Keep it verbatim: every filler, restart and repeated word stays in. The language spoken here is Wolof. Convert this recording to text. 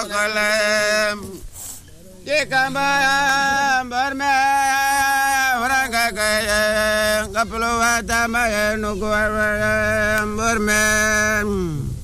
kalem Jikamba barme Waranga kaya Kapulu watama Nukuwa barme